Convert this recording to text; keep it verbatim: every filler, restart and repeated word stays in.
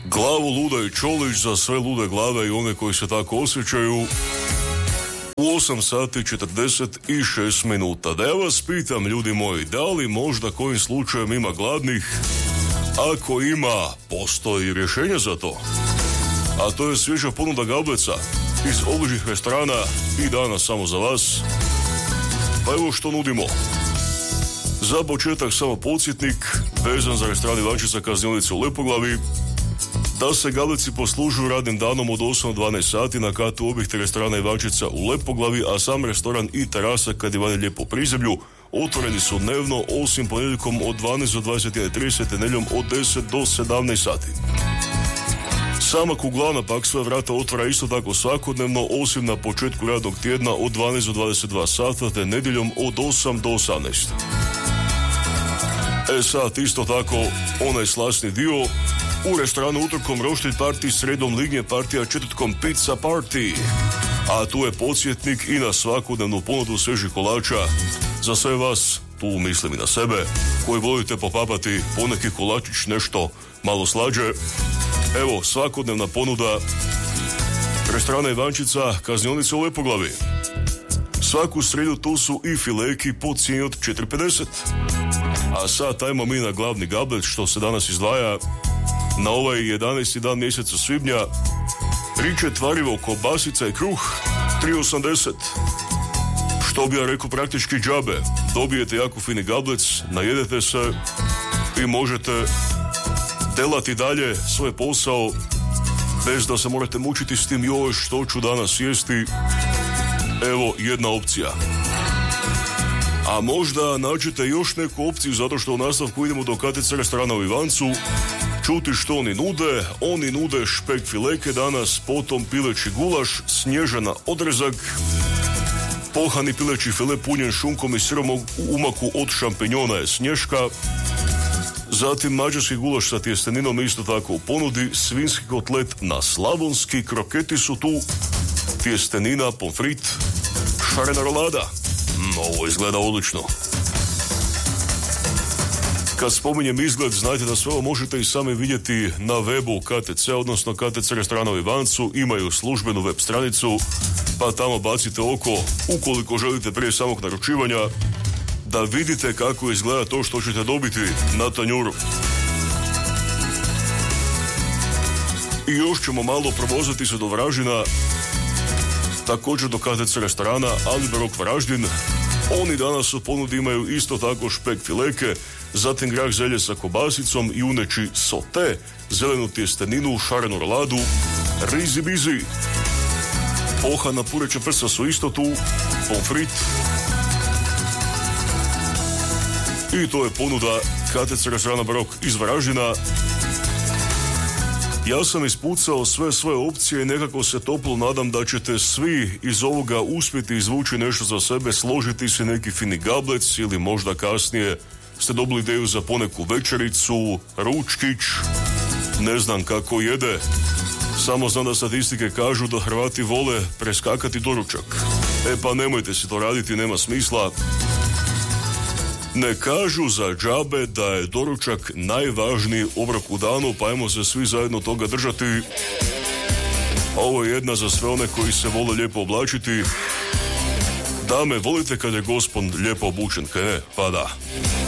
Glavu luda i Čolić za sve lude glave i one koji se tako osjećaju. U osam sati četrdeset šest minuta. Da ja vas pitam, ljudi moji, da li možda kojim slučajem ima gladnih? Ako ima, postoji rješenje za to. A to je svježa ponuda gableca iz obližih restorana i danas samo za vas. Pa evo što nudimo. Za početak samo podsjetnik vezan za restoran Ivančica Kaznionice u Lepoglavi, da se gableci poslužuju radnim danom od osam do dvanaest sati na katu objekta restorana Ivančica u Lepoglavi, a sam restoran i terasa kad je vanje lijepo u prizemlju otvoreni su dnevno, osim ponedjeljkom od dvanaest do dvadeset jedan trideset, nedjeljom od deset do sedamnaest sati. Sama Kuglana pak svoje vrata otvara isto tako svakodnevno, osim na početku radnog tjedna od dvanaest do dvadeset dva sata, te nedjeljom od osam do osamnaest. E sad, isto tako, onaj slasni dio, u restoranu utorkom roštilj party, sredom lignje partija, četvrtkom pizza party. A tu je podsjetnik i na svakodnevnu ponudu svežih kolača za sve vas, tu mislim i na sebe, koji volite popapati poneki kolačić nešto malo slađe. Evo, svakodnevna ponuda restorana Ivančica Kaznionice u Lepoglavi. Svaku srijedu tu su i fileki po cijeni od četiri pedeset. A sad tajmo mi na glavni gablet što se danas izdvaja na ovaj jedanaesti dan mjeseca svibnja. Riče tvarivo, kobasica i kruh tri osamdeset. Što bi ja rekao, praktički džabe. Dobijete jako fini gablec, najedete se i možete delati dalje svoj posao bez da se morate mučiti s tim joj što ću danas jesti. Evo jedna opcija. A možda nađete još neku opciju zato što u nastavku idemo do katice restorana u Ivancu čuti što oni nude. Oni nude špek fileke danas, potom pileći gulaš, snježana odrezak, pohani pileći file punjen šunkom i sirom u umaku od šampinjona je snješka, zatim mađarski gulaš sa tjesteninom isto tako u ponudi, svinski kotlet na slavonski, kroketi su tu, tjestenina, pomfrit, šarena rolada. Mm, ovo izgleda odlično. Kad spominjem izgled, znajte da sve ovo možete i sami vidjeti na webu K T C, odnosno K T C restorana u Ivancu, imaju službenu web stranicu, pa tamo bacite oko ukoliko želite prije samog naručivanja da vidite kako izgleda to što ćete dobiti na tanjuru. I još ćemo malo provozati se do Varaždina, također do K T C restorana Aliberok Varaždin. Oni danas u ponudi imaju isto tako špek fileke, zatim grah zelje sa kobasicom, juneći sote, zelenu tjesteninu, šarenu roladu, rizi bizi. Pohana pureća prsa su isto tu, pomfrit. I to je ponuda K T C restorana Barok iz Varaždina. Ja sam ispucao sve svoje opcije i nekako se toplo nadam da ćete svi iz ovoga uspjeti izvući nešto za sebe, složiti se neki fini gablec ili možda kasnije ste dobili ideju za poneku večericu, ručkić, ne znam kako jede. Samo znam da statistike kažu da Hrvati vole preskakati doručak. E pa nemojte si to raditi, nema smisla. Ne kažu za džabe da je doručak najvažniji obrok u danu, pa ajmo se svi zajedno toga držati. Ovo je jedna za sve one koji se vole lijepo oblačiti. Dame, volite kad je gospon lijepo obučen, kaj ne? Pa da.